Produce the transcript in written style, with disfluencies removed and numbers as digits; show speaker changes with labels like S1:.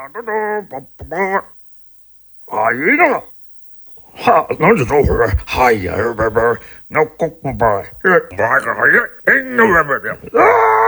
S1: 係啦，哈諗住做佢，係啊，我谷唔係，買個係啊，應該係啊。